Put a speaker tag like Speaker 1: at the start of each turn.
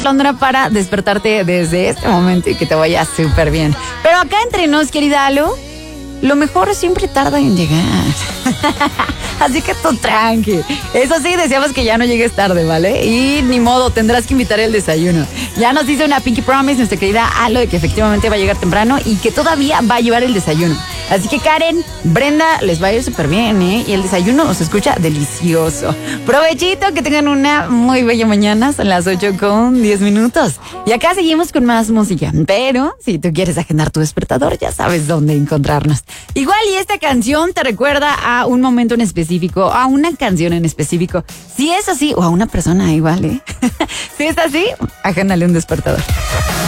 Speaker 1: Londra para despertarte desde este momento y que te vaya súper bien. Pero acá entre nos, querida Alu, lo mejor siempre tarda en llegar. Así que tú tranqui. Eso sí, deseamos que ya no llegues tarde, ¿vale? Y ni modo, tendrás que invitar el desayuno. Ya nos dice una Pinky Promise, nuestra querida Alo, de que efectivamente va a llegar temprano y que todavía va a llevar el desayuno. Así que Karen, Brenda, les va a ir súper bien, ¿eh? Y el desayuno se escucha delicioso. Provechito, que tengan una muy bella mañana. Son las 8:10. Y acá seguimos con más música. Pero si tú quieres agendar tu despertador, ya sabes dónde encontrarnos. Igual y esta canción te recuerda a un momento en específico, a una canción en específico. Si es así, o a una persona igual, ¿eh? Si es así, agéndale un despertador.